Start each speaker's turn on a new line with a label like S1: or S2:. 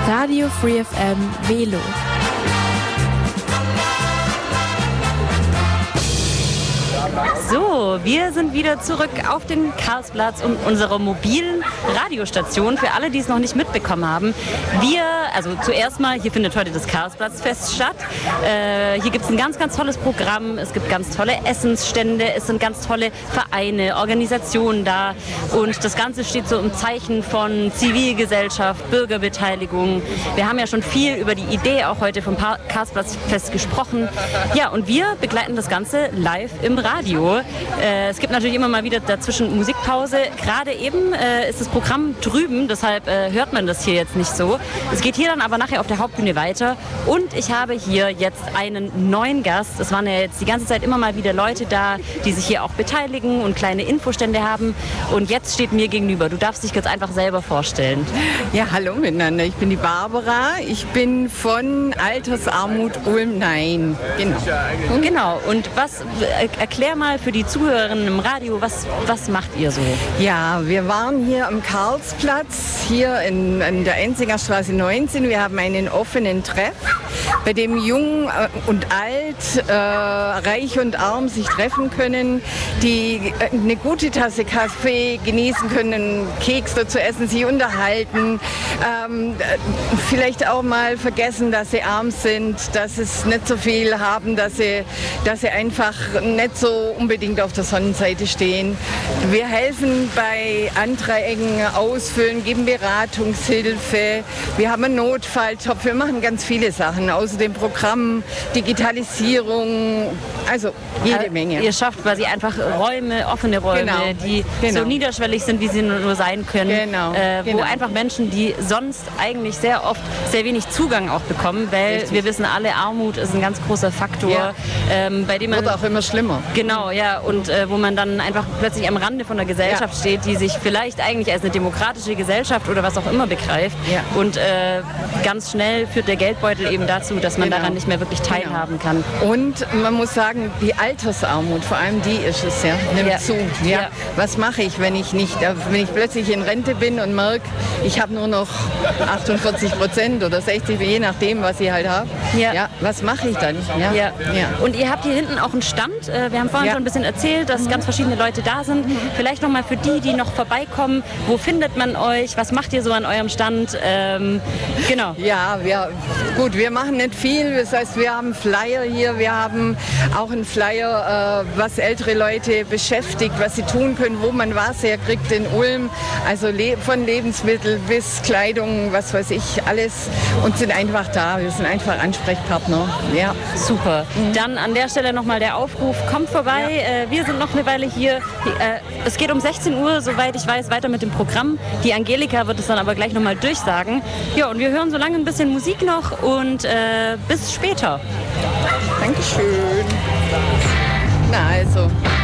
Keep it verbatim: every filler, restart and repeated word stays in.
S1: Radio Free F M Velo.
S2: So, wir sind wieder zurück auf den Karlsplatz und unserer mobilen Radiostation. Für alle, die es noch nicht mitbekommen haben. Wir, also zuerst mal, hier findet heute das Karlsplatzfest statt. Äh, hier gibt es ein ganz, ganz tolles Programm. Es gibt ganz tolle Essensstände. Es sind ganz tolle Vereine, Organisationen da. Und das Ganze steht so im Zeichen von Zivilgesellschaft, Bürgerbeteiligung. Wir haben ja schon viel über die Idee auch heute vom Karlsplatzfest gesprochen. Ja, und wir begleiten das Ganze live im Radio. Äh, es gibt natürlich immer mal wieder dazwischen Musikpause. Gerade eben äh, ist das Programm drüben, deshalb äh, hört man das hier jetzt nicht so. Es geht hier dann aber nachher auf der Hauptbühne weiter. Und ich habe hier jetzt einen neuen Gast. Es waren ja jetzt die ganze Zeit immer mal wieder Leute da, die sich hier auch beteiligen und kleine Infostände haben. Und jetzt steht mir gegenüber. Du darfst dich jetzt einfach selber vorstellen.
S3: Ja, hallo miteinander. Ich bin die Barbara. Ich bin von Altersarmut Ulm. Nein, genau.
S2: Genau. Und was, äh, erklär mal für die Zuhörerinnen im Radio, was, was macht ihr so?
S3: Ja, wir waren hier am Karlsplatz, hier in, in der Enzinger Straße neunzehn. Wir haben einen offenen Treff, bei dem Jung und Alt, äh, Reich und Arm sich treffen können, die eine gute Tasse Kaffee genießen können, Keks dazu essen, sich unterhalten, ähm, vielleicht auch mal vergessen, dass sie arm sind, dass sie nicht so viel haben, dass sie, dass sie einfach nicht so unbedingt auf der Sonnenseite stehen. Wir helfen bei Anträgen ausfüllen, geben Beratungshilfe. Wir haben einen Notfalltopf. Wir machen ganz viele Sachen. Außerdem Programm, Digitalisierung, also jede
S2: äh,
S3: Menge.
S2: Ihr schafft quasi einfach Räume, offene Räume,
S3: genau.
S2: die
S3: genau.
S2: so niederschwellig sind, wie sie nur sein können.
S3: Genau.
S2: Äh, wo
S3: genau.
S2: einfach Menschen, die sonst eigentlich sehr oft sehr wenig Zugang auch bekommen, weil
S3: Richtig.
S2: wir wissen alle, Armut ist ein ganz großer Faktor,
S3: ja.
S2: ähm, bei dem man...
S3: Wird auch immer schlimmer.
S2: Genau, ja, und äh, wo man dann einfach plötzlich am Rande von der Gesellschaft ja. steht, die sich vielleicht eigentlich als eine demokratische Gesellschaft oder was auch immer begreift.
S3: Ja.
S2: Und äh, ganz schnell führt der Geldbeutel eben dazu, dass man
S3: genau.
S2: daran nicht mehr wirklich teilhaben
S3: genau.
S2: kann.
S3: Und man muss sagen, die Altersarmut, vor allem die ist es ja, nimmt
S2: ja.
S3: zu. Ja.
S2: Ja.
S3: Was mache ich, wenn ich nicht, wenn ich plötzlich in Rente bin und merke, ich habe nur noch achtundvierzig Prozent oder sechzig, je nachdem, was ich halt habe.
S2: Ja.
S3: Ja, was mache ich dann? Ja.
S2: Ja.
S3: Ja.
S2: Und ihr habt hier hinten auch einen Stand. Wir haben vorhin
S3: ja.
S2: schon ein bisschen erzählt, dass ganz verschiedene Leute da sind. Vielleicht nochmal für die, die noch vorbeikommen. Wo findet man euch? Was macht ihr so an eurem Stand? Ähm, genau.
S3: Ja, wir, gut, wir machen nicht viel. Das heißt, wir haben Flyer hier. Wir haben auch einen Flyer, äh, was ältere Leute beschäftigt, was sie tun können, wo man was herkriegt in Ulm. Also le- von Lebensmitteln bis Kleidung, was weiß ich, alles. Und sind einfach da. Wir sind einfach Ansprechpartner. Ja.
S2: Super. Mhm. Dann an der Stelle nochmal der Aufruf, kommt vorbei. Ja. Äh, wir sind noch eine Weile hier. Die, äh, es geht um sechzehn Uhr, soweit ich weiß, weiter mit dem Programm. Die Angelika wird es dann aber gleich nochmal durchsagen. Ja, und wir hören so lange ein bisschen Musik noch und äh, bis später.
S3: Dankeschön. Na also.